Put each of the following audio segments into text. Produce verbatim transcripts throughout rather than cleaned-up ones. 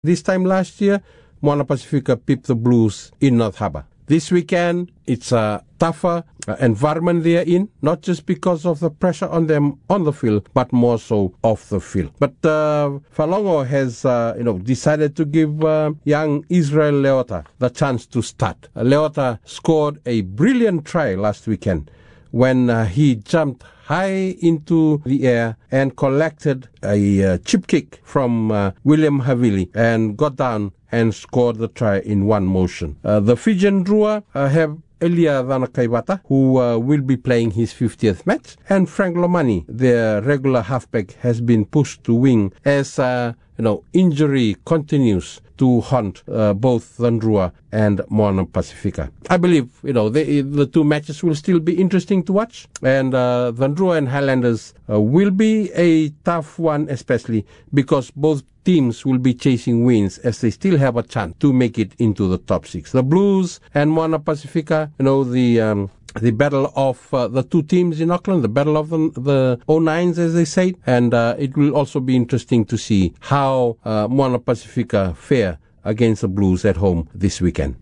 This time last year, Moana Pacifica pipped the Blues in North Harbour. This weekend, it's a tougher uh, environment they're in, not just because of the pressure on them on the field, but more so off the field. But uh, Falongo has, uh, you know, decided to give uh, young Israel Leota the chance to start. Uh, Leota scored a brilliant try last weekend when uh, he jumped high into the air and collected a uh, chip kick from uh, William Havili and got down and scored the try in one motion. Uh, the Fijian Drua uh, have Elia Vanakaibata, who uh, will be playing his fiftieth match, and Frank Lomani, their regular halfback, has been pushed to wing as uh, you know injury continues to haunt uh, both the Drua and Moana Pacifica. I believe you know the, the two matches will still be interesting to watch, and uh, the Drua and Highlanders uh, will be a tough one, especially because both teams will be chasing wins as they still have a chance to make it into the top six. The Blues and Moana Pacifica, you know, the um, the battle of uh, the two teams in Auckland, the battle of the, the oh nines, as they say, and uh, it will also be interesting to see how uh, Moana Pacifica fare against the Blues at home this weekend.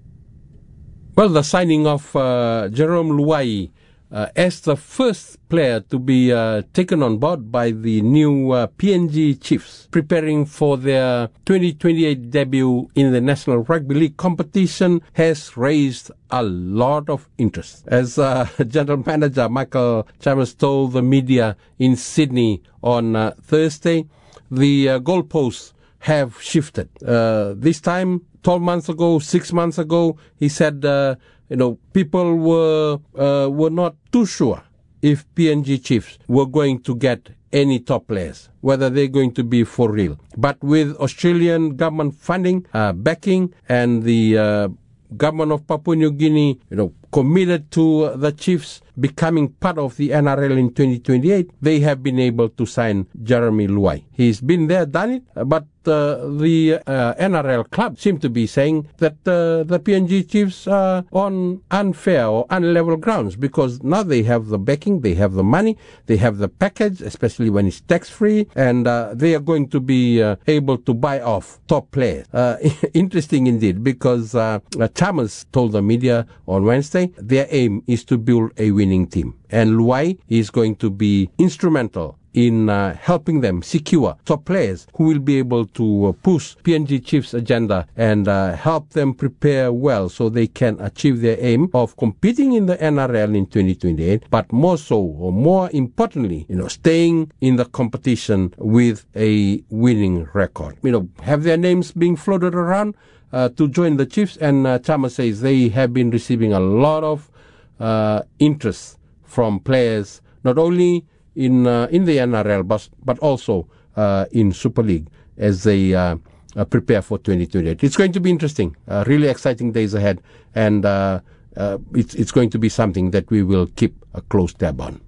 Well, the signing of uh, Jerome Luai Uh, as the first player to be uh, taken on board by the new uh, P N G Chiefs, preparing for their twenty twenty-eight debut in the National Rugby League competition, has raised a lot of interest. As uh, General Manager Michael Chalmers told the media in Sydney on uh, Thursday, the uh, goalposts have shifted. Uh, this time, twelve months ago, six months ago, he said, uh, you know, people were uh, were not too sure if P N G Chiefs were going to get any top players, whether they're going to be for real. But with Australian government funding, uh, backing, and the uh, government of Papua New Guinea, you know, committed to the Chiefs becoming part of the N R L in twenty twenty-eight, they have been able to sign Jeremy Luai. He's been there, done it, but uh, the uh, N R L club seem to be saying that uh, the P N G Chiefs are on unfair or unlevel grounds, because now they have the backing, they have the money, they have the package, especially when it's tax-free, and uh, they are going to be uh, able to buy off top players. Uh, interesting indeed, because uh, Chalmers told the media on Wednesday their aim is to build a winning team, and Luai is going to be instrumental in uh, helping them secure top players who will be able to uh, push P N G Chiefs' agenda and uh, help them prepare well so they can achieve their aim of competing in the N R L in twenty twenty-eight, but more so, or more importantly, you know, staying in the competition with a winning record. You know, have their names being floated around uh, to join the Chiefs, and uh, Chama says they have been receiving a lot of uh, interest from players, not only in uh, in the N R L, but, but also uh, in Super League as they uh, uh, prepare for twenty twenty-eight. It's going to be interesting, uh, really exciting days ahead, and uh, uh, it's, it's going to be something that we will keep a close tab on.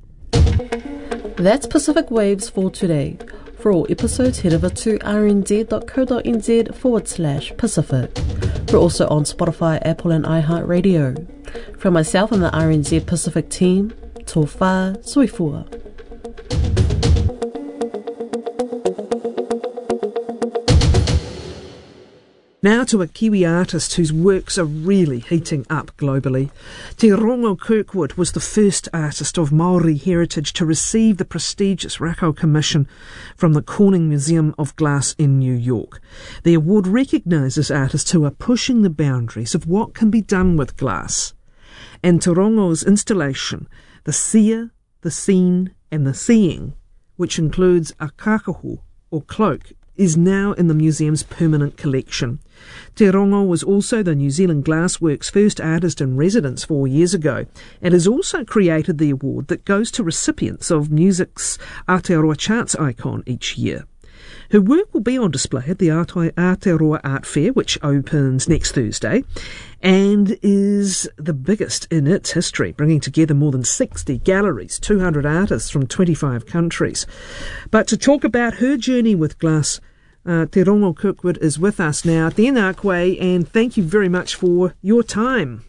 That's Pacific Waves for today. For all episodes, head over to rnz.co.nz forward slash Pacific. We're also on Spotify, Apple and iHeartRadio. From myself and the R N Z Pacific team, tō whā soifua. Now to a Kiwi artist whose works are really heating up globally. Te Rongo Kirkwood was the first artist of Maori heritage to receive the prestigious Rakau Commission from the Corning Museum of Glass in New York. The award recognises artists who are pushing the boundaries of what can be done with glass. And Te Rongo's installation, The Seer, The Seen and The Seeing, which includes a kakahu, or cloak, is now in the museum's permanent collection. Te Rongo was also the New Zealand Glassworks first artist in residence four years ago, and has also created the award that goes to recipients of music's Aotearoa Charts icon each year. Her work will be on display at the Aotearoa Art Fair, which opens next Thursday, and is the biggest in its history, bringing together more than sixty galleries, two hundred artists from twenty-five countries. But to talk about her journey with glass, uh, Te Rongo Kirkwood is with us now. Tēnā koe, and thank you very much for your time.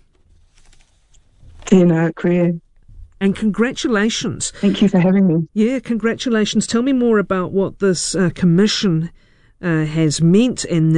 Tēnā koe. And congratulations. Thank you for having me. Yeah, congratulations. Tell me more about what this uh, commission uh, has meant and